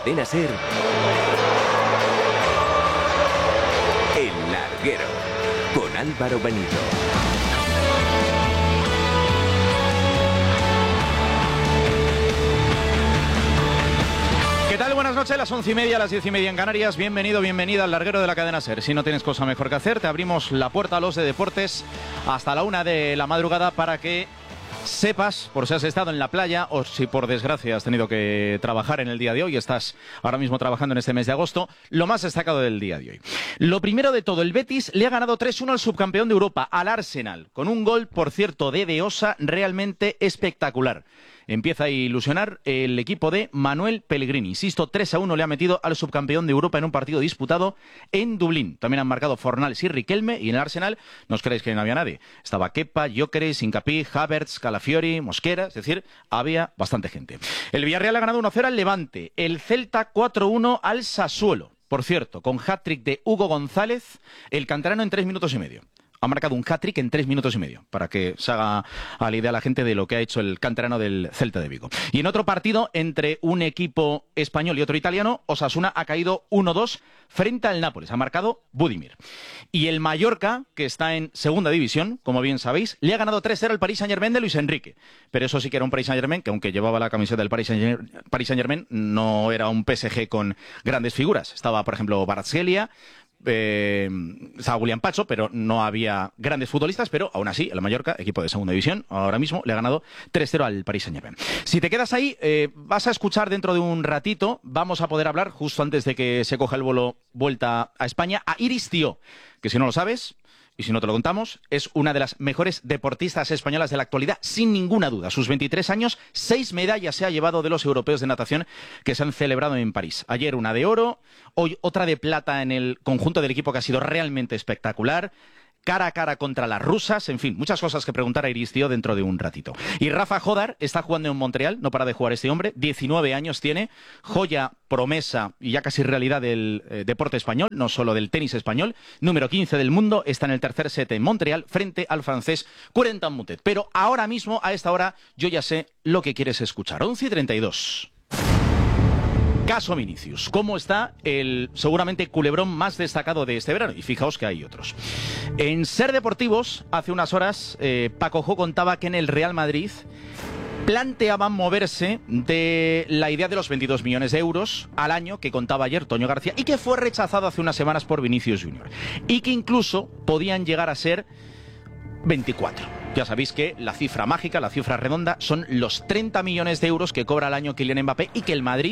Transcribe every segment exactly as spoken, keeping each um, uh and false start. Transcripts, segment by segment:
Cadena SER, El Larguero, con Álvaro Benito. ¿Qué tal? Buenas noches, las once y media, las diez y media en Canarias. Bienvenido, bienvenida al Larguero de la Cadena SER. Si no tienes cosa mejor que hacer, te abrimos la puerta a los de deportes hasta la una de la madrugada para que sepas, por si has estado en la playa o si por desgracia has tenido que trabajar en el día de hoy, estás ahora mismo trabajando en este mes de agosto, lo más destacado del día de hoy. Lo primero de todo, el Betis le ha ganado tres uno al subcampeón de Europa, al Arsenal, con un gol, por cierto, de De Osa realmente espectacular. Empieza a ilusionar el equipo de Manuel Pellegrini. Insisto, tres a uno le ha metido al subcampeón de Europa en un partido disputado en Dublín. También han marcado Fornals y Riquelme, y en el Arsenal no os creéis que no había nadie. Estaba Kepa, Gyökeres, Hincapie, Havertz, Calafiori, Mosquera, es decir, había bastante gente. El Villarreal ha ganado uno cero al Levante. El Celta cuatro uno al Sassuolo. Por cierto, con hat-trick de Hugo González, el canterano en tres minutos y medio. Ha marcado un hat-trick en tres minutos y medio, para que se haga a la idea la gente de lo que ha hecho el canterano del Celta de Vigo. Y en otro partido, entre un equipo español y otro italiano, Osasuna ha caído uno dos frente al Nápoles. Ha marcado Budimir. Y el Mallorca, que está en segunda división, como bien sabéis, le ha ganado tres cero al Paris Saint-Germain de Luis Enrique. Pero eso sí que era un Paris Saint-Germain, que aunque llevaba la camiseta del Paris Saint-Germain, no era un P S G con grandes figuras. Estaba, por ejemplo, Kvaratskhelia, Eh, estaba William Pacho, pero no había grandes futbolistas. Pero aún así, el Mallorca, equipo de segunda división, ahora mismo le ha ganado tres cero al Paris Saint-Germain. Si te quedas ahí, eh, vas a escuchar dentro de un ratito, vamos a poder hablar, justo antes de que se coja el vuelo vuelta a España, a Iris Tío, que si no lo sabes, y si no te lo contamos, es una de las mejores deportistas españolas de la actualidad, sin ninguna duda. Sus veintitrés años, seis medallas se ha llevado de los europeos de natación que se han celebrado en París. Ayer una de oro, hoy otra de plata en el conjunto del equipo, que ha sido realmente espectacular. Cara a cara contra las rusas, en fin, muchas cosas que preguntar a Iris Tío dentro de un ratito. Y Rafa Jodar está jugando en Montreal, no para de jugar este hombre, diecinueve años tiene, joya, promesa y ya casi realidad del eh, deporte español, no solo del tenis español, número quince del mundo, está en el tercer set en Montreal frente al francés Corentin Moutet. Pero ahora mismo, a esta hora, yo ya sé lo que quieres escuchar. once y treinta y dos. Caso Vinicius. ¿Cómo está el seguramente culebrón más destacado de este verano? Y fijaos que hay otros. En Ser Deportivos, hace unas horas, eh, Paco Jo contaba que en el Real Madrid planteaban moverse de la idea de los veintidós millones de euros al año que contaba ayer Toño García, y que fue rechazado hace unas semanas por Vinicius Junior. Y que incluso podían llegar a ser veinticuatro. Ya sabéis que la cifra mágica, la cifra redonda, son los treinta millones de euros que cobra al año Kylian Mbappé, y que el Madrid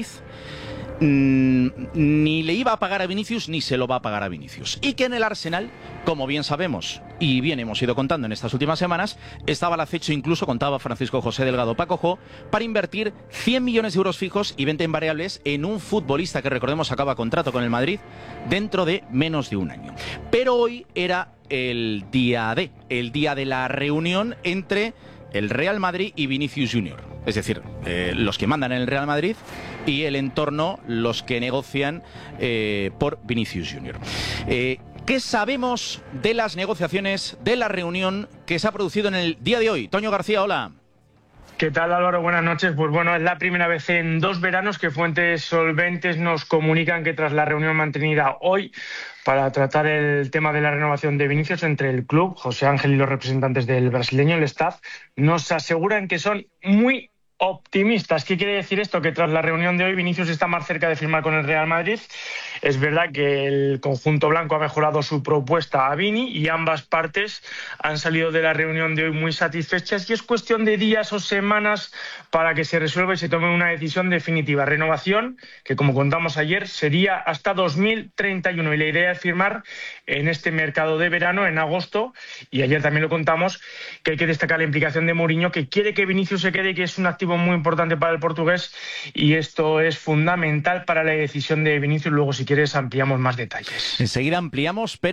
mmm, ni le iba a pagar a Vinicius ni se lo va a pagar a Vinicius. Y que en el Arsenal, como bien sabemos y bien hemos ido contando en estas últimas semanas, estaba al acecho, incluso contaba Francisco José Delgado Paco Jo, para invertir cien millones de euros fijos y veinte en variables en un futbolista que, recordemos, acaba contrato con el Madrid dentro de menos de un año. Pero hoy era el día de, el día de la reunión entre el Real Madrid y Vinicius Junior. Es decir, eh, los que mandan en el Real Madrid y el entorno, los que negocian eh, por Vinicius Junior. Eh, ¿Qué sabemos de las negociaciones, de la reunión que se ha producido en el día de hoy? Toño García, hola. ¿Qué tal, Álvaro? Buenas noches. Pues bueno, es la primera vez en dos veranos que fuentes solventes nos comunican que tras la reunión mantenida hoy para tratar el tema de la renovación de Vinicius entre el club, José Ángel y los representantes del brasileño, el staff, nos aseguran que son muy optimistas. ¿Qué quiere decir esto? Que tras la reunión de hoy Vinicius está más cerca de firmar con el Real Madrid. Es verdad que el conjunto blanco ha mejorado su propuesta a Vini y ambas partes han salido de la reunión de hoy muy satisfechas, y es cuestión de días o semanas para que se resuelva y se tome una decisión definitiva. Renovación que, como contamos ayer, sería hasta dos mil treinta y uno, y la idea es firmar en este mercado de verano, en agosto. Y ayer también lo contamos, que hay que destacar la implicación de Mourinho, que quiere que Vinicius se quede, que es un activo muy importante para el portugués, y esto es fundamental para la decisión de Vinicius. Luego, si quieres, ampliamos más detalles. Enseguida ampliamos, pero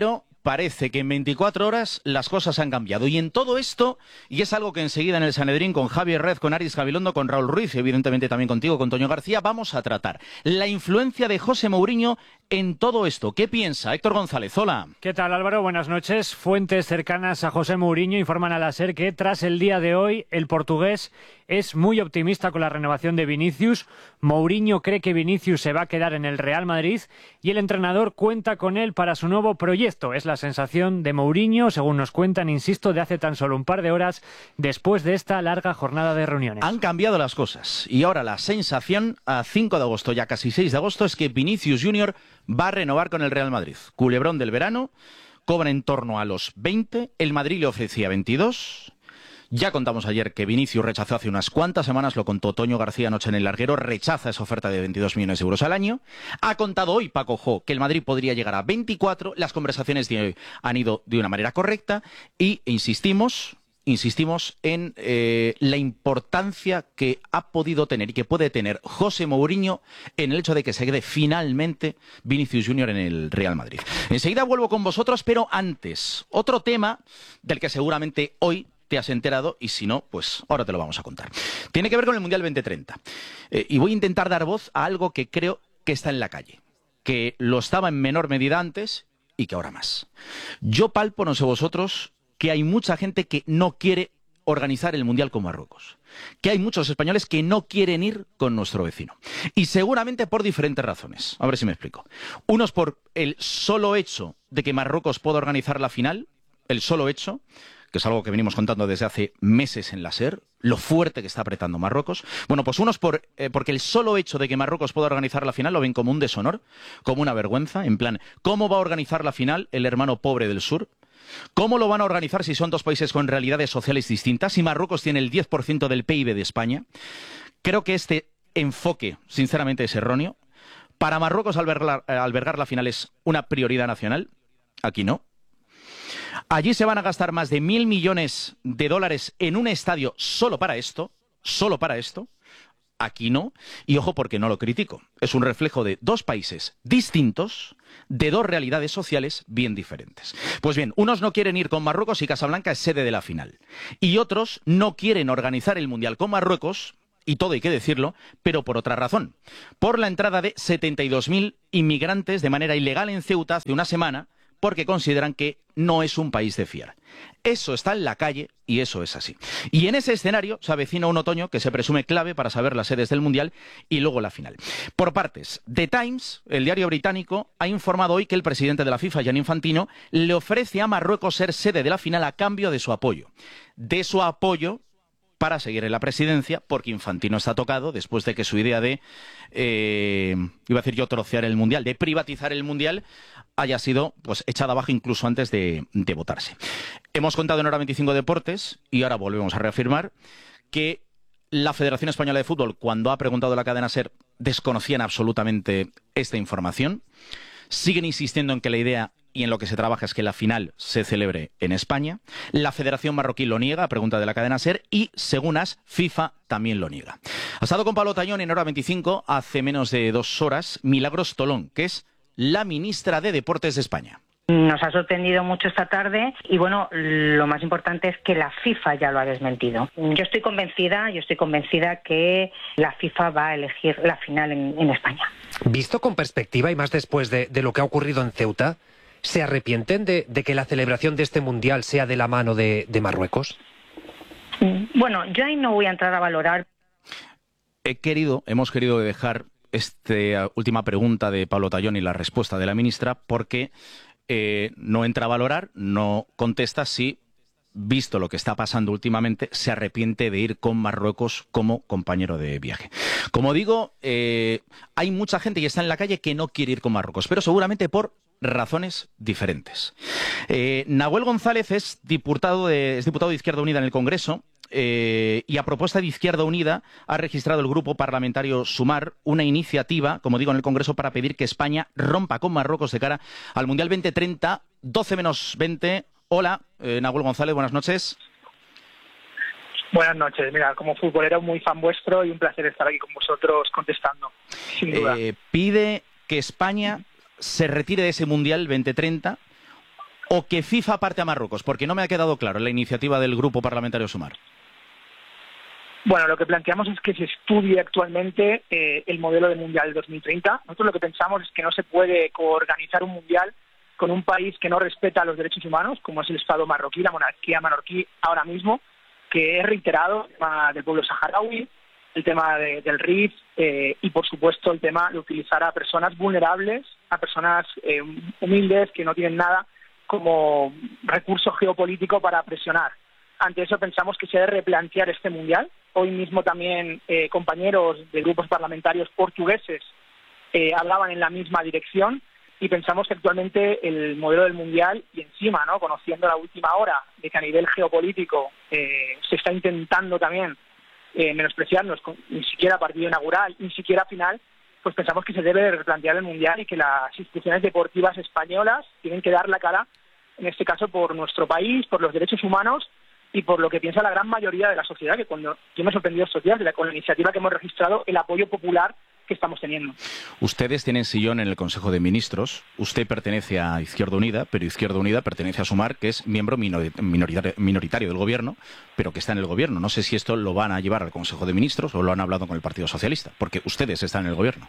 parece que en veinticuatro horas las cosas han cambiado. Y en todo esto, y es algo que enseguida en el Sanedrín, con Javier Rez, con Aris Gabilondo, con Raúl Ruiz y evidentemente también contigo, con Toño García, vamos a tratar la influencia de José Mourinho en todo esto. ¿Qué piensa? Héctor González, hola. ¿Qué tal, Álvaro? Buenas noches. Fuentes cercanas a José Mourinho informan a la SER que tras el día de hoy el portugués es muy optimista con la renovación de Vinicius. Mourinho cree que Vinicius se va a quedar en el Real Madrid y el entrenador cuenta con él para su nuevo proyecto. Es la sensación de Mourinho, según nos cuentan, insisto, de hace tan solo un par de horas después de esta larga jornada de reuniones. Han cambiado las cosas y ahora la sensación a cinco de agosto, ya casi seis de agosto, es que Vinicius Junior va a renovar con el Real Madrid. Culebrón del verano, cobra en torno a los veinte, el Madrid le ofrecía veintidós. Ya contamos ayer que Vinicius rechazó hace unas cuantas semanas, lo contó Toño García anoche en El Larguero, rechaza esa oferta de veintidós millones de euros al año. Ha contado hoy Paco Jo que el Madrid podría llegar a veinticuatro, las conversaciones de hoy han ido de una manera correcta y insistimos, insistimos en eh, la importancia que ha podido tener y que puede tener José Mourinho en el hecho de que se quede finalmente Vinicius Junior en el Real Madrid. Enseguida vuelvo con vosotros, pero antes, otro tema del que seguramente hoy te has enterado y si no, pues ahora te lo vamos a contar. Tiene que ver con el Mundial veinte treinta. Eh, y voy a intentar dar voz a algo que creo que está en la calle, que lo estaba en menor medida antes y que ahora más. Yo palpo, no sé vosotros, que hay mucha gente que no quiere organizar el Mundial con Marruecos, que hay muchos españoles que no quieren ir con nuestro vecino. Y seguramente por diferentes razones. A ver si me explico. Unos por el solo hecho de que Marruecos pueda organizar la final, el solo hecho, que es algo que venimos contando desde hace meses en la SER, lo fuerte que está apretando Marruecos. Bueno, pues unos por, eh, porque el solo hecho de que Marruecos pueda organizar la final lo ven como un deshonor, como una vergüenza, en plan, ¿cómo va a organizar la final el hermano pobre del sur? ¿Cómo lo van a organizar si son dos países con realidades sociales distintas? Si Marruecos tiene el diez por ciento del P I B de España. Creo que este enfoque, sinceramente, es erróneo. Para Marruecos albergar, albergar la final es una prioridad nacional. Aquí no. Allí se van a gastar más de mil millones de dólares en un estadio solo para esto, solo para esto. Aquí no. Y ojo porque no lo critico. Es un reflejo de dos países distintos, de dos realidades sociales bien diferentes. Pues bien, unos no quieren ir con Marruecos y Casablanca es sede de la final. Y otros no quieren organizar el Mundial con Marruecos, y todo hay que decirlo, pero por otra razón. Por la entrada de setenta y dos mil inmigrantes de manera ilegal en Ceuta hace una semana, porque consideran que no es un país de fiar. Eso está en la calle y eso es así. Y en ese escenario se avecina un otoño que se presume clave para saber las sedes del Mundial y luego la final. Por partes, The Times, el diario británico, ha informado hoy que el presidente de la FIFA, Gianni Infantino, le ofrece a Marruecos ser sede de la final a cambio de su apoyo. De su apoyo para seguir en la presidencia, porque Infantino está tocado después de que su idea de, eh, iba a decir yo, trocear el Mundial, de privatizar el Mundial, haya sido pues echada abajo incluso antes de, de votarse. Hemos contado en Hora veinticinco Deportes, y ahora volvemos a reafirmar, que la Federación Española de Fútbol, cuando ha preguntado a la cadena SER, desconocían absolutamente esta información. Siguen insistiendo en que la idea y en lo que se trabaja es que la final se celebre en España. La Federación Marroquí lo niega, a pregunta de la cadena SER, y, según AS, FIFA también lo niega. Ha estado con Pablo Tallón en Hora veinticinco hace menos de dos horas Milagros Tolón, que es la ministra de Deportes de España. Nos ha sorprendido mucho esta tarde y, bueno, lo más importante es que la FIFA ya lo ha desmentido. Yo estoy convencida, yo estoy convencida que la FIFA va a elegir la final en, en España. Visto con perspectiva y más después de, de lo que ha ocurrido en Ceuta, ¿se arrepienten de, de que la celebración de este Mundial sea de la mano de, de Marruecos? Bueno, yo ahí no voy a entrar a valorar. He querido, hemos querido dejar esta última pregunta de Pablo Tallón y la respuesta de la ministra porque eh, no entra a valorar, no contesta si, visto lo que está pasando últimamente, se arrepiente de ir con Marruecos como compañero de viaje. Como digo, eh, hay mucha gente que está en la calle que no quiere ir con Marruecos, pero seguramente por razones diferentes. Eh, Nahuel González es diputado de, es diputado de Izquierda Unida en el Congreso. Eh, y a propuesta de Izquierda Unida ha registrado el grupo parlamentario Sumar una iniciativa, como digo, en el Congreso para pedir que España rompa con Marruecos de cara al Mundial veinte treinta, doce menos veinte. Hola, eh, Nahuel González, buenas noches. Buenas noches. Mira, como futbolero muy fan vuestro y un placer estar aquí con vosotros contestando, sin duda. Eh, pide que España se retire de ese Mundial veinte treinta o que FIFA parte a Marruecos? Porque no me ha quedado claro la iniciativa del Grupo Parlamentario Sumar. Bueno, lo que planteamos es que se estudie actualmente eh, el modelo de Mundial del dos mil treinta. Nosotros lo que pensamos es que no se puede coorganizar un Mundial con un país que no respeta los derechos humanos, como es el Estado marroquí, la monarquía marroquí ahora mismo, que es reiterado el tema del pueblo saharaui, el tema de, del R I F eh, y, por supuesto, el tema de utilizar a personas vulnerables, a personas eh, humildes que no tienen nada como recurso geopolítico para presionar. Ante eso pensamos que se debe replantear este Mundial. Hoy mismo también eh, compañeros de grupos parlamentarios portugueses eh, hablaban en la misma dirección y pensamos que actualmente el modelo del Mundial, y encima, ¿no?, conociendo la última hora de que a nivel geopolítico eh, se está intentando también eh, menospreciarnos, con, ni siquiera partido inaugural, ni siquiera final, pues pensamos que se debe replantear el Mundial y que las instituciones deportivas españolas tienen que dar la cara, en este caso por nuestro país, por los derechos humanos y por lo que piensa la gran mayoría de la sociedad, que cuando yo me he sorprendido estos días de la, con la iniciativa que hemos registrado, el apoyo popular que estamos teniendo. Ustedes tienen sillón en el Consejo de Ministros. Usted pertenece a Izquierda Unida, pero Izquierda Unida pertenece a Sumar, que es miembro minoritario, minoritario del Gobierno, pero que está en el Gobierno. No sé si esto lo van a llevar al Consejo de Ministros o lo han hablado con el Partido Socialista, porque ustedes están en el Gobierno.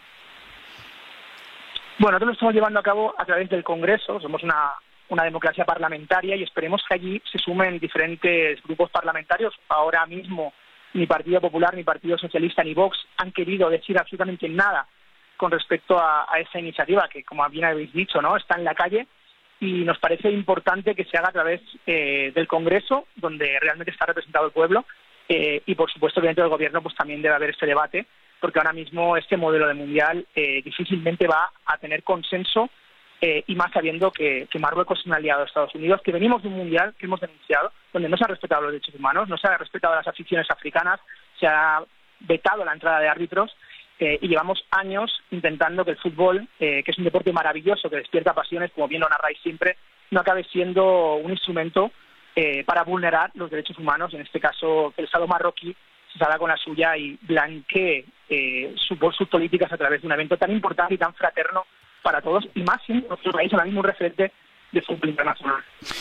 Bueno, nosotros lo estamos llevando a cabo a través del Congreso. Somos una, una democracia parlamentaria y esperemos que allí se sumen diferentes grupos parlamentarios. Ahora mismo ni Partido Popular, ni Partido Socialista, ni Vox han querido decir absolutamente nada con respecto a, a esa iniciativa, que, como bien habéis dicho, ¿no?, está en la calle, y nos parece importante que se haga a través eh, del Congreso, donde realmente está representado el pueblo, eh, y por supuesto que dentro del Gobierno pues también debe haber este debate, porque ahora mismo este modelo de Mundial eh, difícilmente va a tener consenso, eh, y más sabiendo que, que Marruecos es un aliado de Estados Unidos, que venimos de un Mundial que hemos denunciado, donde no se han respetado los derechos humanos, no se ha respetado las aficiones africanas, se ha vetado la entrada de árbitros, eh, y llevamos años intentando que el fútbol, eh, que es un deporte maravilloso, que despierta pasiones, como bien lo narráis siempre, no acabe siendo un instrumento eh, para vulnerar los derechos humanos, en este caso el Estado marroquí se salga con la suya y blanquee eh, su, sus políticas a través de un evento tan importante y tan fraterno para todos, y más siendo nuestro país ahora mismo un referente de fútbol internacional.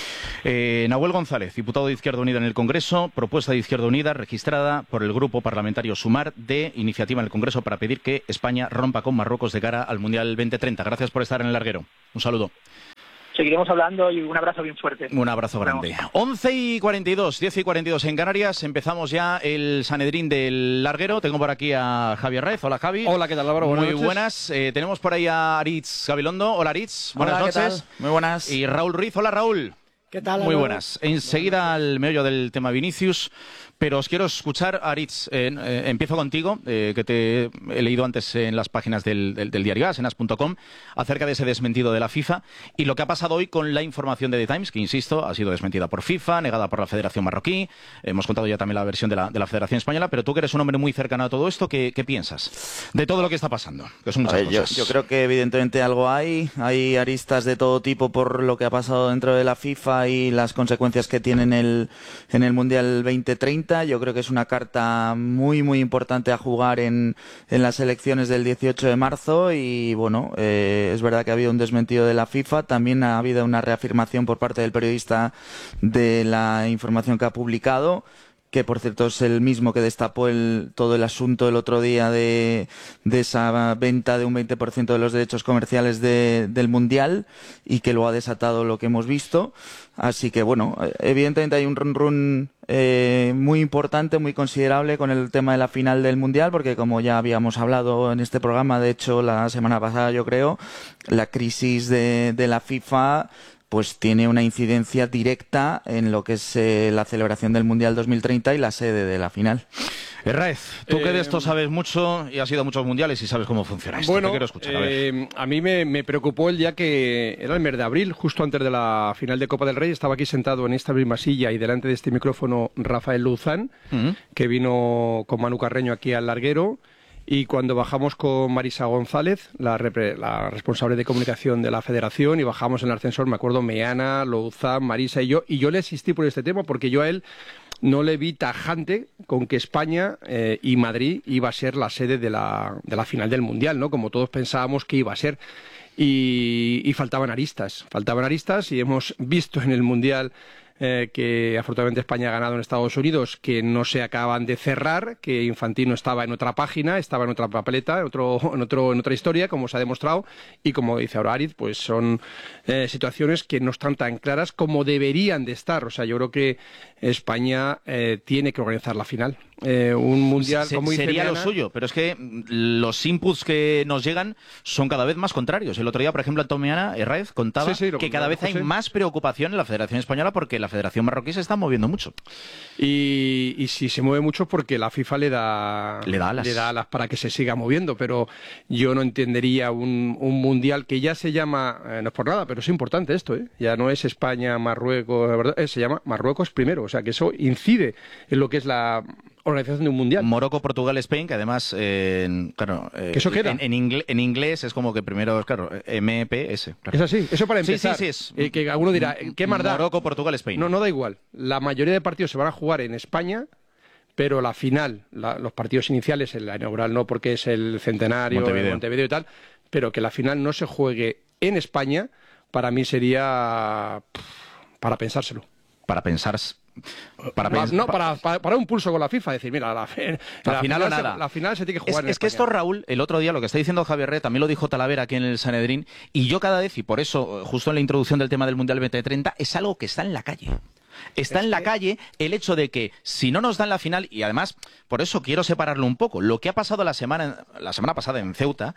Eh, Nahuel González, diputado de Izquierda Unida en el Congreso, propuesta de Izquierda Unida registrada por el Grupo Parlamentario Sumar de iniciativa en el Congreso para pedir que España rompa con Marruecos de cara al Mundial veinte treinta. Gracias por estar en el larguero. Un saludo. Seguiremos hablando y un abrazo bien fuerte. Un abrazo grande. once y cuarenta y dos, diez y cuarenta y dos en Canarias. Empezamos ya el Sanedrín del larguero. Tengo por aquí a Javier Raez. Hola, Javi. Hola, ¿qué tal, Álvaro? Buenas Muy noches. buenas. Eh, tenemos por ahí a Aritz Gabilondo. Hola, Aritz. Buenas Hola, ¿qué noches. tal? Muy buenas. Y Raúl Ruiz. Hola, Raúl. ¿Qué tal, Muy Álvaro? buenas. Enseguida al meollo del tema Vinicius, pero os quiero escuchar, Aritz. Eh, eh, empiezo contigo, eh, que te he leído antes en las páginas del, del, del diario As, en as punto com, acerca de ese desmentido de la FIFA y lo que ha pasado hoy con la información de The Times, que, insisto, ha sido desmentida por FIFA, negada por la Federación Marroquí. Hemos contado ya también la versión de la, de la Federación Española, pero tú que eres un hombre muy cercano a todo esto, ¿qué, qué piensas de todo lo que está pasando? Que son muchas A ver, yo, cosas. yo creo que evidentemente algo hay, hay aristas de todo tipo por lo que ha pasado dentro de la FIFA y las consecuencias que tiene en el, en el Mundial veinte treinta. Yo creo que es una carta muy muy importante a jugar en, en las elecciones del dieciocho de marzo y bueno, eh, es verdad que ha habido un desmentido de la FIFA, también ha habido una reafirmación por parte del periodista de la información que ha publicado, que por cierto es el mismo que destapó el, todo el asunto el otro día de, de esa venta de un veinte por ciento de los derechos comerciales de, del Mundial y que lo ha desatado lo que hemos visto. Así que bueno, evidentemente hay un run run eh, muy importante, muy considerable con el tema de la final del Mundial, porque como ya habíamos hablado en este programa, de hecho la semana pasada yo creo, la crisis de, de la FIFA pues tiene una incidencia directa en lo que es eh, la celebración del Mundial dos mil treinta y la sede de la final. Herráez, tú que de esto sabes mucho y has ido a muchos mundiales y sabes cómo funciona esto. Bueno, Te quiero escuchar, a, ver. eh, a mí me, me preocupó el día que era el mes de abril, justo antes de la final de Copa del Rey. Estaba aquí sentado en esta misma silla y delante de este micrófono Rafael Luzán, uh-huh. que vino con Manu Carreño aquí al larguero. Y cuando bajamos con Marisa González, la, repre, la responsable de comunicación de la Federación, y bajamos en el ascensor, me acuerdo, Meana, Louzán, Marisa y yo, y yo le asistí por este tema porque yo a él no le vi tajante con que España eh, y Madrid iba a ser la sede de la, de la final del Mundial, ¿no? Como todos pensábamos que iba a ser. y, y faltaban aristas, faltaban aristas y hemos visto en el Mundial eh, que afortunadamente España ha ganado en Estados Unidos, que no se acaban de cerrar, que Infantino estaba en otra página, estaba en otra papeleta, en, otro, en, otro, en otra historia, como se ha demostrado, y como dice ahora Aritz, pues son eh, situaciones que no están tan claras como deberían de estar. O sea, yo creo que España eh, tiene que organizar la final. Eh, un mundial Se, como dice sería Diana, lo suyo, pero es que los inputs que nos llegan son cada vez más contrarios. El otro día, por ejemplo, Antomiana Herráez contaba sí, sí, lo, que cada lo, vez José. hay más preocupación en la Federación Española porque la Federación Marroquí se está moviendo mucho. Y, y si se mueve mucho porque la FIFA le da, le da alas. le da alas para que se siga moviendo, pero yo no entendería un, un mundial que ya se llama, eh, no es por nada, pero es importante esto, ¿eh? Ya no es España, Marruecos, la verdad, eh, se llama Marruecos primero, o sea que eso incide en lo que es la organización de un mundial. Morocco, Portugal, Spain, que además, eh, claro, eh, ¿Que eso queda? En, en, ingle, en inglés es como que primero, claro, M P S. Claro. Es así, eso para empezar. Sí, sí, sí. Es, eh, que alguno dirá, ¿qué más da? Morocco, Portugal, Spain. No, no da igual. La mayoría de partidos se van a jugar en España, pero la final, la, los partidos iniciales, en la inaugural no, porque es el centenario, Montevideo. Montevideo y tal, pero que la final no se juegue en España, para mí sería pff, para pensárselo. Para pensar... Para, para, no, para, para, para un pulso con la FIFA, decir, mira, la, la, la final o nada. Se, la final se tiene que jugar Es, en es que esto, Raúl, el otro día, lo que está diciendo Javier Rey, también lo dijo Talavera aquí en el Sanedrín, y yo cada vez, y por eso, justo en la introducción del tema del Mundial veinte treinta, es algo que está en la calle. Está es en la que... calle el hecho de que si no nos dan la final, y además, por eso quiero separarlo un poco, lo que ha pasado la semana, la semana pasada en Ceuta,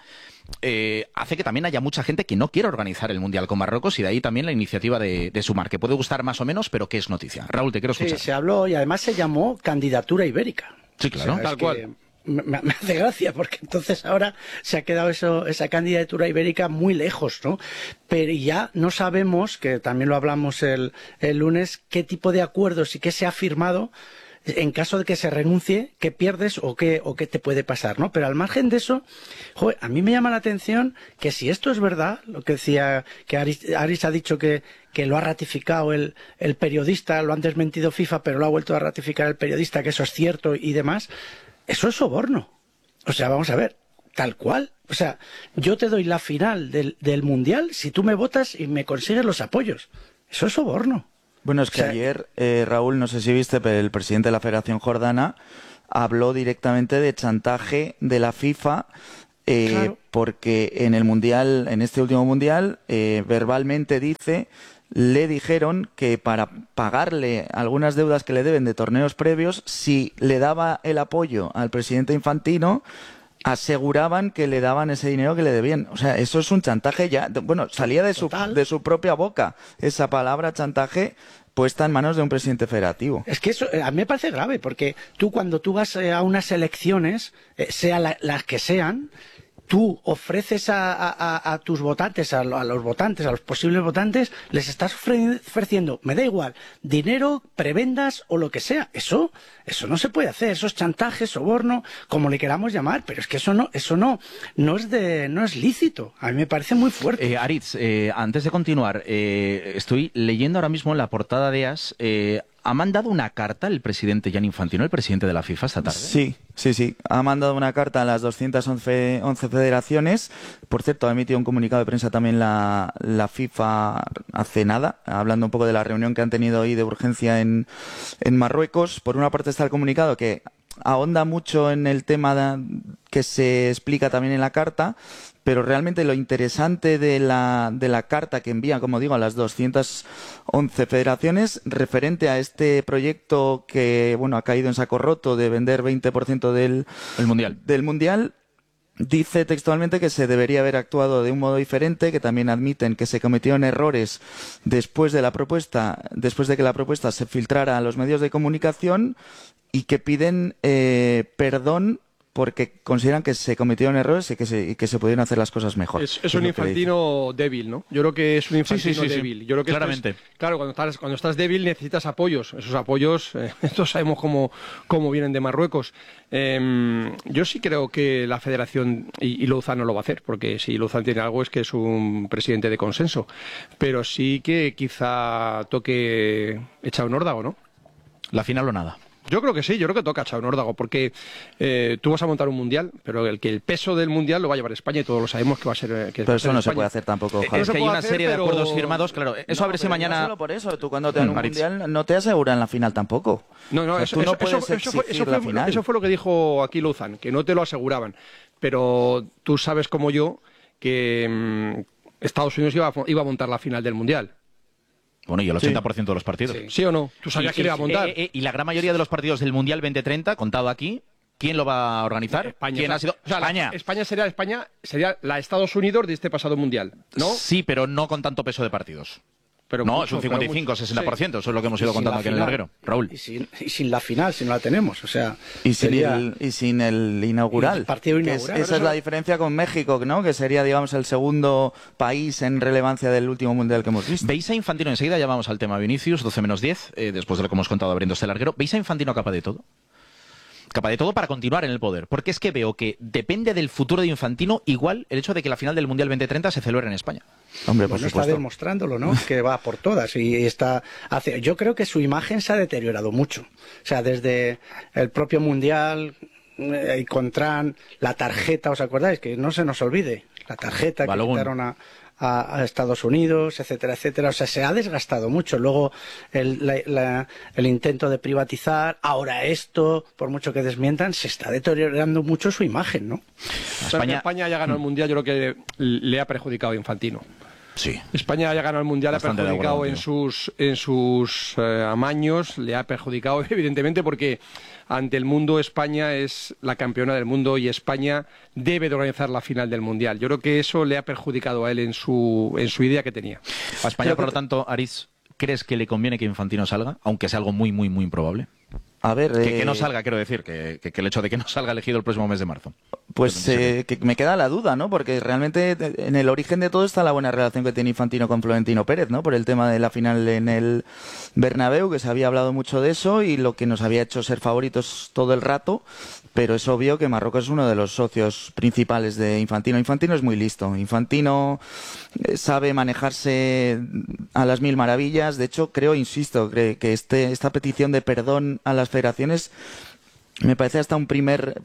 eh, hace que también haya mucha gente que no quiere organizar el Mundial con Marruecos, y de ahí también la iniciativa de, de Sumar, que puede gustar más o menos, pero que es noticia. Raúl, te quiero escuchar. Sí, se habló y además se llamó candidatura ibérica. Sí, claro. O sea, tal cual. Me, me hace gracia porque entonces ahora se ha quedado eso, esa candidatura ibérica muy lejos, ¿no? Pero ya no sabemos, que también lo hablamos el, el lunes, qué tipo de acuerdos y qué se ha firmado en caso de que se renuncie, qué pierdes o qué, o qué te puede pasar, ¿no? Pero al margen de eso, joder, a mí me llama la atención que si esto es verdad, lo que decía, que Aris, Aris ha dicho que, que lo ha ratificado el, el periodista, lo han desmentido FIFA, pero lo ha vuelto a ratificar el periodista, que eso es cierto y demás. Eso es soborno. O sea, vamos a ver, tal cual. O sea, yo te doy la final del, del Mundial si tú me votas y me consigues los apoyos. Eso es soborno. Bueno, es que o sea, ayer, eh, Raúl, no sé si viste, pero el presidente de la Federación Jordana habló directamente de chantaje de la FIFA, eh, claro. porque en el Mundial, en este último Mundial, eh, verbalmente dice... le dijeron que para pagarle algunas deudas que le deben de torneos previos, si le daba el apoyo al presidente Infantino, aseguraban que le daban ese dinero que le debían. O sea, eso es un chantaje ya... Bueno, salía de su, de su propia boca esa palabra chantaje puesta en manos de un presidente federativo. Es que eso a mí me parece grave, porque tú cuando tú vas a unas elecciones, eh, sea la, las que sean... tú ofreces a, a, a tus votantes, a, a los votantes, a los posibles votantes, les estás ofreciendo, me da igual, dinero, prebendas o lo que sea. Eso, eso no se puede hacer, eso es chantaje, soborno, como le queramos llamar, pero es que eso no, eso no, no es de, no es lícito. A mí me parece muy fuerte. Eh, Aritz, eh, antes de continuar, eh, estoy leyendo ahora mismo en la portada de AS. Eh, ¿Ha mandado una carta el presidente Gianni Infantino, el presidente de la FIFA, esta tarde? Sí, sí, sí. Ha mandado una carta a las doscientas once federaciones. Por cierto, ha emitido un comunicado de prensa también la, la FIFA hace nada, hablando un poco de la reunión que han tenido hoy de urgencia en, en Marruecos. Por una parte está el comunicado que ahonda mucho en el tema de, que se explica también en la carta, pero realmente lo interesante de la, de la carta que envían, como digo, a las doscientas once federaciones, referente a este proyecto que, bueno, ha caído en saco roto de vender veinte por ciento del, el mundial. del mundial, dice textualmente que se debería haber actuado de un modo diferente, que también admiten que se cometieron errores después de la propuesta, después de que la propuesta se filtrara a los medios de comunicación, y que piden eh, perdón porque consideran que se cometieron errores y que se, y que se pudieron hacer las cosas mejor. Es, es un Infantino débil, ¿no? Yo creo que es un Infantino sí, sí, sí, débil. sí. Yo creo que claramente. Es, claro, cuando estás, cuando estás débil necesitas apoyos. Esos apoyos, eh, estos sabemos cómo, cómo vienen de Marruecos. Eh, yo sí creo que la Federación, y, y Louzán no lo va a hacer, porque si Louzán tiene algo es que es un presidente de consenso. Pero sí que quizá toque echar un órdago, ¿no? La final o nada. Yo creo que sí, yo creo que toca Chao Nórdago, porque eh, tú vas a montar un mundial, pero el que el peso del mundial lo va a llevar España y todos lo sabemos que va a ser. Que pero va eso a ser no España. se puede hacer tampoco. Eh, es que hay una hacer, serie pero... de acuerdos firmados, claro. Eso no, a ver si mañana. No solo por eso, tú cuando te dan un mundial no te aseguran la final tampoco. No, no, o sea, eso, tú no eso, puedes eso, eso, fue, eso, fue, la final. eso fue lo que dijo aquí Luzán, que no te lo aseguraban. Pero tú sabes como yo que mmm, Estados Unidos iba a, iba a montar la final del mundial. Bueno, y el ochenta por ciento sí. de los partidos. Sí, ¿Sí o no? ¿Tú sabías y, que iba a montar? Eh, eh, y la gran mayoría de los partidos del Mundial veinte treinta, contado aquí, ¿quién lo va a organizar? España. ¿Quién O sea, ha sido? o sea, España. La, España sería España sería la Estados Unidos de este pasado Mundial, ¿no? Sí, pero no con tanto peso de partidos. Pero no, mucho, es un cincuenta y cinco, sesenta por ciento, sí. Eso es lo que hemos ido contando aquí en el larguero. Raúl. Y sin, y sin la final, si no la tenemos, o sea... Y sin, sería... el, y sin el inaugural. El partido inaugural. Es, esa es la diferencia con México, ¿no? Que sería, digamos, el segundo país en relevancia del último Mundial que hemos visto. ¿Veis a Infantino? Enseguida ya vamos al tema Vinicius, doce menos diez, eh, después de lo que hemos contado abriendo este larguero. ¿Veis a Infantino capaz de todo? Capaz de todo para continuar en el poder, porque es que veo que depende del futuro de Infantino igual el hecho de que la final del Mundial veinte treinta se celebre en España. Hombre, por bueno, supuesto. Está demostrándolo, ¿no? Que va por todas y está hace... yo creo que su imagen se ha deteriorado mucho. O sea, desde el propio Mundial eh, y Contran, la tarjeta, ¿os acordáis? Que no se nos olvide, la tarjeta Balogun. que quitaron a A, a Estados Unidos, etcétera, etcétera. O sea, se ha desgastado mucho. Luego el, la, la, el intento de privatizar, ahora esto, por mucho que desmientan, se está deteriorando mucho su imagen, ¿no? España, que España haya ganado el Mundial, yo creo que le ha perjudicado a Infantino. Sí. España haya ganado el Mundial, le ha perjudicado en sus, en sus eh, amaños, le ha perjudicado evidentemente porque ante el mundo España es la campeona del mundo y España debe de organizar la final del Mundial. Yo creo que eso le ha perjudicado a él en su, en su idea que tenía. A España, por lo tanto, Aritz, ¿crees que le conviene que Infantino salga? Aunque sea algo muy, muy, muy improbable. A ver, que, eh... que no salga, quiero decir, que, que, que el hecho de que no salga elegido el próximo mes de marzo. Pues eh, que me queda la duda, ¿no? Porque realmente en el origen de todo está la buena relación que tiene Infantino con Florentino Pérez, ¿no? Por el tema de la final en el Bernabéu, que se había hablado mucho de eso y lo que nos había hecho ser favoritos todo el rato, pero es obvio que Marruecos es uno de los socios principales de Infantino. Infantino es muy listo, Infantino sabe manejarse a las mil maravillas, de hecho creo, insisto, que este, esta petición de perdón a las federaciones me parece hasta un primer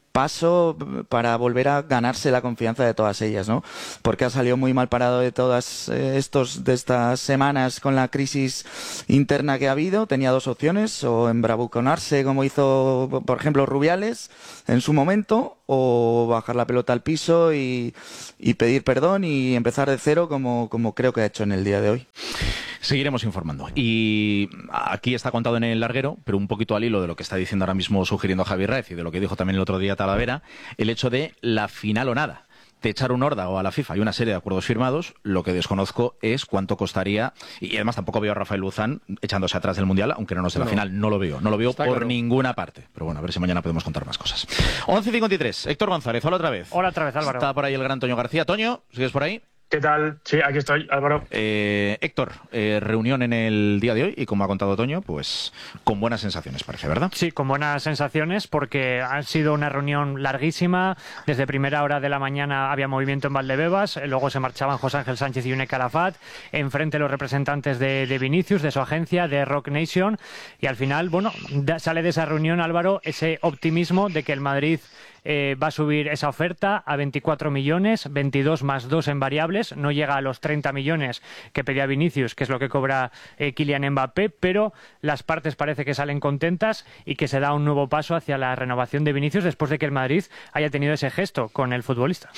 paso para volver a ganarse la confianza de todas ellas, ¿no? Porque ha salido muy mal parado de todas eh, estos de estas semanas con la crisis interna que ha habido. Tenía dos opciones, o embravuconarse como hizo, por ejemplo, Rubiales en su momento, o bajar la pelota al piso y, y pedir perdón y empezar de cero como, como creo que ha hecho en el día de hoy. Seguiremos informando. Y aquí está contado en el larguero, pero un poquito al hilo de lo que está diciendo ahora mismo, sugiriendo Javier Raez y de lo que dijo también el otro día Talavera, el hecho de la final o nada. De echar un órdago a la FIFA y una serie de acuerdos firmados, lo que desconozco es cuánto costaría, y además tampoco veo a Rafael Luzán echándose atrás del Mundial, aunque no nos dé la no. final, no lo veo, no lo veo está por claro. ninguna parte. Pero bueno, a ver si mañana podemos contar más cosas. once cincuenta y tres, Héctor González, hola otra vez. Hola otra vez, Álvaro. Está por ahí el gran Toño García. Toño, ¿sigues por ahí? ¿Qué tal? Sí, aquí estoy, Álvaro. Eh, Héctor, eh, reunión en el día de hoy y como ha contado Toño, pues con buenas sensaciones parece, ¿verdad? Sí, con buenas sensaciones porque ha sido una reunión larguísima. Desde primera hora de la mañana había movimiento en Valdebebas, luego se marchaban José Ángel Sánchez y Une Calafat, enfrente los representantes de, de Vinicius, de su agencia, de Rock Nation, y al final, bueno, da, sale de esa reunión, Álvaro, ese optimismo de que el Madrid Eh, va a subir esa oferta a veinticuatro millones, veintidós más dos en variables, no llega a los treinta millones que pedía Vinicius, que es lo que cobra eh, Kylian Mbappé, pero las partes parece que salen contentas y que se da un nuevo paso hacia la renovación de Vinicius después de que el Madrid haya tenido ese gesto con el futbolista.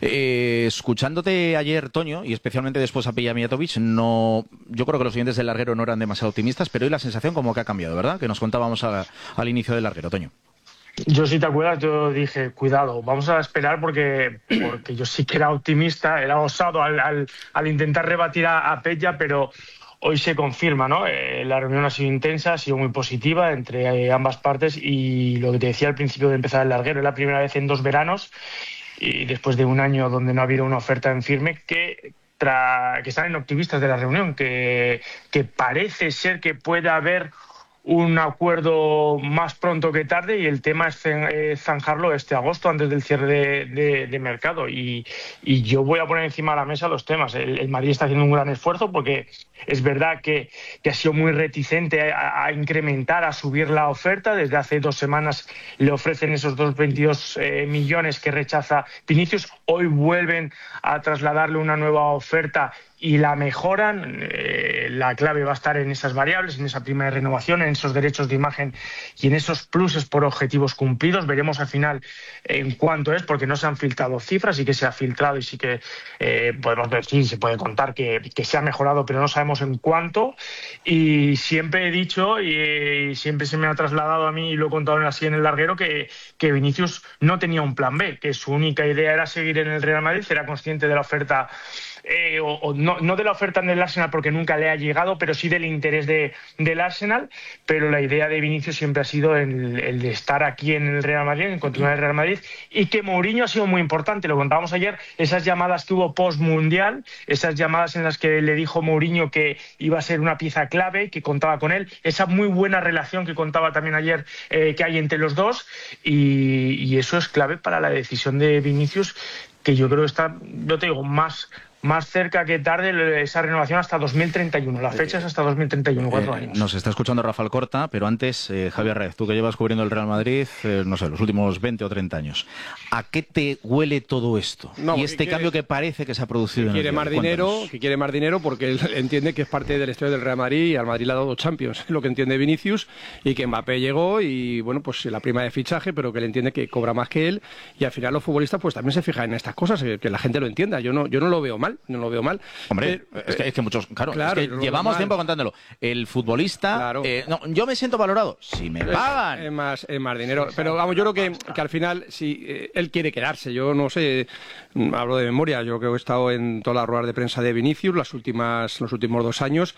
Eh, escuchándote ayer, Toño, y especialmente después a Pilla Mijatovic, no, yo creo que los oyentes del larguero no eran demasiado optimistas, pero hoy la sensación como que ha cambiado, ¿verdad? Que nos contábamos a, al inicio del larguero, Toño. Yo, si te acuerdas, yo dije, cuidado, vamos a esperar porque, porque yo sí que era optimista, era osado al, al, al intentar rebatir a, a Pella, pero hoy se confirma, ¿no? Eh, la reunión ha sido intensa, ha sido muy positiva entre eh, ambas partes y lo que te decía al principio de empezar el larguero, es la primera vez en dos veranos y después de un año donde no ha habido una oferta en firme que... Tra... que salen optimistas de la reunión, que, que parece ser que pueda haber un acuerdo más pronto que tarde y el tema es zanjarlo este agosto antes del cierre de, de, de mercado. Y, y yo voy a poner encima de la mesa dos temas. El, el Madrid está haciendo un gran esfuerzo porque es verdad que, que ha sido muy reticente a, a incrementar, a subir la oferta. Desde hace dos semanas le ofrecen esos dos coma veintidós eh, millones que rechaza Vinicius. Hoy vuelven a trasladarle una nueva oferta y la mejoran. Eh, la clave va a estar en esas variables, en esa prima de renovación, en esos derechos de imagen y en esos pluses por objetivos cumplidos. Veremos al final en cuánto es, porque no se han filtrado cifras. Sí que se ha filtrado y sí que eh, podemos decir, se puede contar que, que se ha mejorado, pero no sabemos en cuánto. Y siempre he dicho y, y siempre se me ha trasladado a mí, y lo he contado así en el larguero, que, que Vinicius no tenía un plan B, que su única idea era seguir en el Real Madrid. Era consciente de la oferta Eh, o, o no, no de la oferta en el Arsenal porque nunca le ha llegado, pero sí del interés de, del Arsenal. Pero la idea de Vinicius siempre ha sido el, el de estar aquí en el Real Madrid, en continuar en el Real Madrid, y que Mourinho ha sido muy importante. Lo contábamos ayer, esas llamadas que hubo post-mundial, esas llamadas en las que le dijo Mourinho que iba a ser una pieza clave, que contaba con él, esa muy buena relación que contaba también ayer eh, que hay entre los dos, y, y eso es clave para la decisión de Vinicius, que yo creo que está, yo te digo, más... más cerca que tarde esa renovación hasta dos mil treinta y uno. La fecha es hasta dos mil treinta y uno, cuatro eh, años. Nos está escuchando Rafael Corta, pero antes, eh, Javier Rez, tú que llevas cubriendo el Real Madrid, eh, no sé, los últimos veinte o treinta años. ¿A qué te huele todo esto? No, y este quiere, cambio que parece que se ha producido que en quiere el más dinero, que quiere más dinero porque él entiende que es parte de la historia del Real Madrid, y al Madrid le ha dado dos Champions, lo que entiende Vinicius, y que Mbappé llegó y, bueno, pues la prima de fichaje, pero que él entiende que cobra más que él, y al final los futbolistas pues también se fijan en estas cosas, que la gente lo entienda. Yo no, yo no lo veo mal, no lo veo mal. Hombre, eh, es, que, es que muchos, claro, claro es que llevamos mal. tiempo contándolo. El futbolista, claro. eh, no, yo me siento valorado. Si me pagan. Es, es más, es más dinero. Pero vamos, yo creo que, que al final, si eh, él quiere quedarse, yo no sé, hablo de memoria, yo creo que he estado en todas las ruedas de prensa de Vinicius las últimas, los últimos dos años,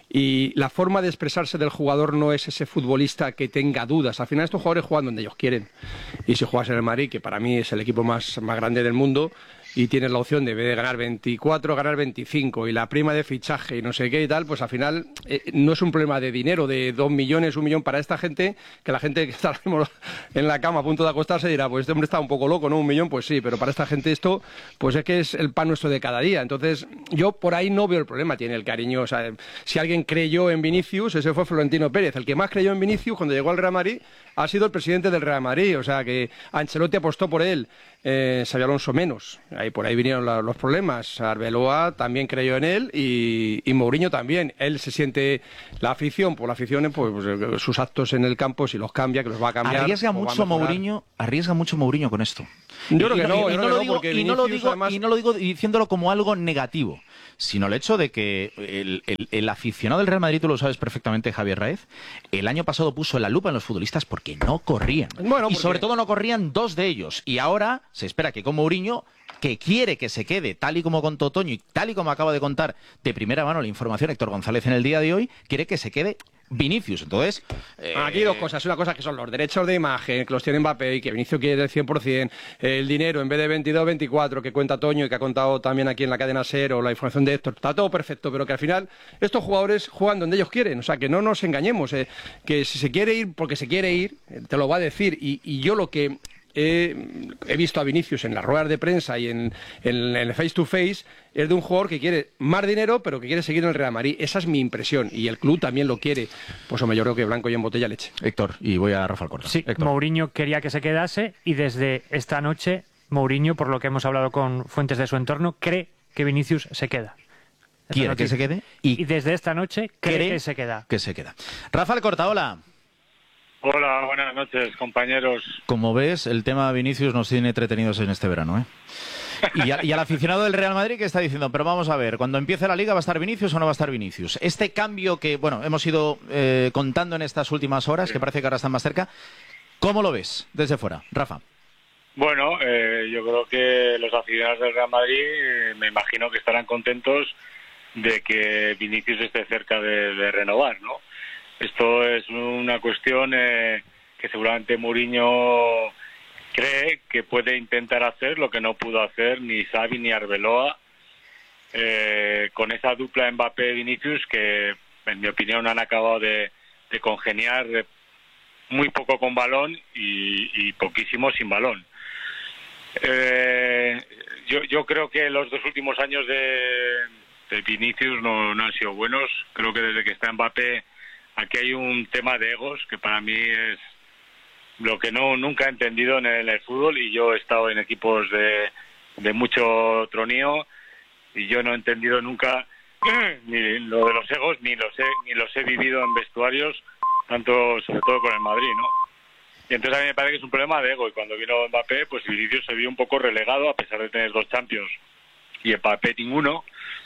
y la forma de expresarse del jugador no es ese futbolista que tenga dudas. Al final estos jugadores juegan donde ellos quieren. Y si juegas en el Madrid, que para mí es el equipo más, más grande del mundo, y tienes la opción de, en vez de ganar veinticuatro, ganar veinticinco, y la prima de fichaje y no sé qué y tal, pues al final eh, no es un problema de dinero, de dos millones, un millón para esta gente, que la gente que está ahora mismo en la cama a punto de acostarse dirá, pues este hombre está un poco loco, ¿no? Un millón, pues sí, pero para esta gente esto, pues es que es el pan nuestro de cada día. Entonces, yo por ahí no veo el problema, tiene el cariño. O sea, si alguien creyó en Vinicius, ese fue Florentino Pérez. El que más creyó en Vinicius cuando llegó al Real Madrid ha sido el presidente del Real Madrid, o sea, que Ancelotti apostó por él. Eh, Xabi Alonso menos, ahí por ahí vinieron la, los problemas. Arbeloa también creyó en él, y, y Mourinho también. Él se siente, la afición, por la afición, pues, pues sus actos en el campo, si los cambia, que los va a cambiar. Arriesga mucho Mourinho, arriesga mucho Mourinho con esto. Yo creo que no, y, yo no, creo lo que digo, no, porque y no lo Vinicius, digo, además... y no lo digo diciéndolo como algo negativo, sino el hecho de que el, el, el aficionado del Real Madrid, tú lo sabes perfectamente, Javier Raez, el año pasado puso la lupa en los futbolistas porque no corrían. Bueno, y porque... sobre todo no corrían dos de ellos. Y ahora se espera que con Mourinho, que quiere que se quede, tal y como contó Toño y tal y como acaba de contar de primera mano la información Héctor González en el día de hoy, quiere que se quede Vinicius. Entonces, eh... aquí dos cosas. Una cosa que son los derechos de imagen, que los tiene Mbappé y que Vinicius quiere el cien por cien, el dinero en vez de veintidós, veinticuatro que cuenta Toño y que ha contado también aquí en la cadena SER, o la información de Héctor, está todo perfecto, pero que al final estos jugadores juegan donde ellos quieren. O sea, que no nos engañemos, eh, que si se quiere ir porque se quiere ir, te lo va a decir. Y, y yo lo que He, he visto a Vinicius en las ruedas de prensa y en, en, en el face to face, es de un jugador que quiere más dinero, pero que quiere seguir en el Real Madrid. Esa es mi impresión, y el club también lo quiere. Pues hombre, yo creo que blanco y en botella leche. Héctor, y voy a Rafael Corta. Sí, Héctor. Mourinho quería que se quedase, y desde esta noche Mourinho, por lo que hemos hablado con fuentes de su entorno, cree que Vinicius se queda. ¿Quiere que se quede? Y, y desde esta noche cree, cree que se queda. Que se queda. Rafael Corta, hola. Hola, buenas noches, compañeros. Como ves, el tema Vinicius nos tiene entretenidos en este verano, ¿eh? Y, a, y al aficionado del Real Madrid que está diciendo, pero vamos a ver, cuando empiece la Liga, ¿va a estar Vinicius o no va a estar Vinicius? Este cambio que, bueno, hemos ido eh, contando en estas últimas horas, sí, que parece que ahora están más cerca, ¿cómo lo ves desde fuera, Rafa? Bueno, eh, yo creo que los aficionados del Real Madrid, eh, me imagino que estarán contentos de que Vinicius esté cerca de, de renovar, ¿no? Esto es una cuestión eh, que seguramente Mourinho cree que puede intentar hacer lo que no pudo hacer ni Xavi ni Arbeloa, eh, con esa dupla Mbappé-Vinicius que, en mi opinión, han acabado de, de congeniar muy poco con balón y, y poquísimo sin balón. Eh, yo, yo creo que los dos últimos años de, de Vinicius no, no han sido buenos. Creo que desde que está Mbappé aquí hay un tema de egos que para mí es lo que no nunca he entendido en el, en el fútbol, y yo he estado en equipos de, de mucho tronío y yo no he entendido nunca ni lo de los egos, ni los he, ni los he vivido en vestuarios, tanto sobre todo con el Madrid, ¿no? Y entonces a mí me parece que es un problema de ego, y cuando vino Mbappé, pues Vinicius se vio un poco relegado, a pesar de tener dos Champions y Mbappé ninguno,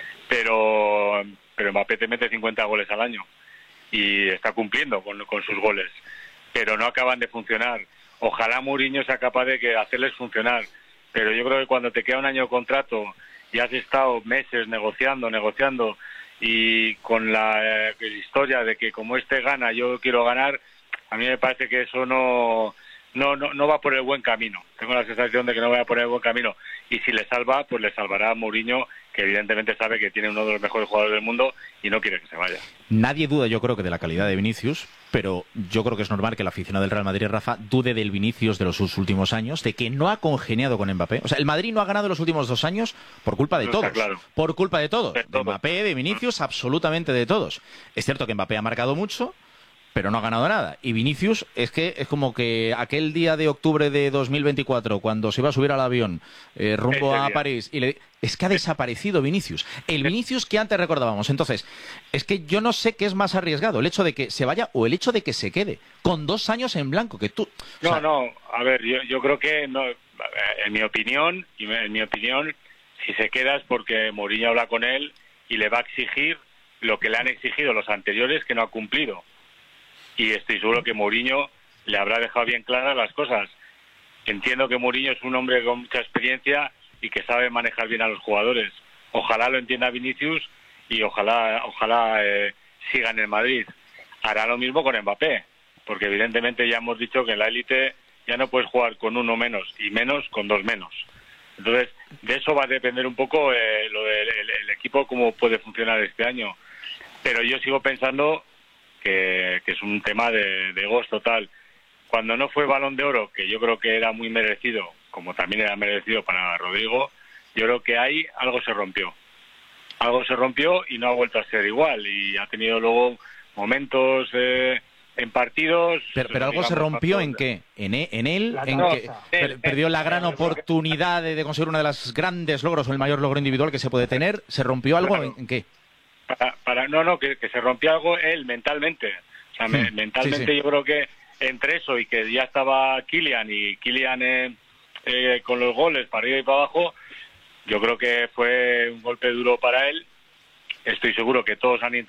pero, pero Mbappé te mete cincuenta goles al año y está cumpliendo con, con sus goles, pero no acaban de funcionar. Ojalá Mourinho sea capaz de que hacerles funcionar, pero yo creo que cuando te queda un año de contrato y has estado meses negociando, negociando, y con la eh, historia de que como este gana, yo quiero ganar, a mí me parece que eso no, no, no, no va por el buen camino. Tengo la sensación de que no va por el buen camino. Y si le salva, pues le salvará a Mourinho, que evidentemente sabe que tiene uno de los mejores jugadores del mundo y no quiere que se vaya. Nadie duda, yo creo, que de la calidad de Vinicius, pero yo creo que es normal que el aficionado del Real Madrid, Rafa, dude del Vinicius de los últimos años, de que no ha congeniado con Mbappé. O sea, el Madrid no ha ganado los últimos dos años por culpa de No todos. está claro. Por culpa de todos. De De todo. Mbappé, de Vinicius, absolutamente de todos. Es cierto que Mbappé ha marcado mucho, pero no ha ganado nada. Y Vinicius es que es como que aquel día de octubre de dos mil veinticuatro, cuando se iba a subir al avión eh, rumbo Ese a día. París, y le... es que ha desaparecido Vinicius. El Vinicius que antes recordábamos. Entonces, es que yo no sé qué es más arriesgado, el hecho de que se vaya o el hecho de que se quede, con dos años en blanco, que tú... o No, sea, no, a ver, yo, yo creo que, no, en mi opinión, y en mi opinión, si se queda es porque Mourinho habla con él y le va a exigir lo que le han exigido los anteriores que no ha cumplido. Y estoy seguro que Mourinho le habrá dejado bien claras las cosas. Entiendo que Mourinho es un hombre con mucha experiencia y que sabe manejar bien a los jugadores. Ojalá lo entienda Vinicius y ojalá ojalá eh, siga en el Madrid. Hará lo mismo con Mbappé, porque evidentemente ya hemos dicho que en la élite ya no puedes jugar con uno menos y menos con dos menos. Entonces, de eso va a depender un poco eh, lo del el, el equipo, cómo puede funcionar este año. Pero yo sigo pensando que, que es un tema de, de egos total. Cuando no fue Balón de Oro, que yo creo que era muy merecido, como también era merecido para Rodrigo, yo creo que ahí algo se rompió. Algo se rompió y no ha vuelto a ser igual. Y ha tenido luego momentos eh, en partidos... Pero, pero algo se digamos, rompió bastante- en qué, en, e- en él, La en taza. que per- perdió la gran oportunidad de, de conseguir uno de los grandes logros o el mayor logro individual que se puede tener. ¿Se rompió algo? Claro. ¿En, en qué? Para, para, no, no, que, que se rompió algo él mentalmente. O sea, me- Hmm, mentalmente sí, sí. yo creo que entre eso y que ya estaba Kylian y Kylian eh, eh, con los goles para arriba y para abajo, yo creo que fue un golpe duro para él. Estoy seguro que todos han intentado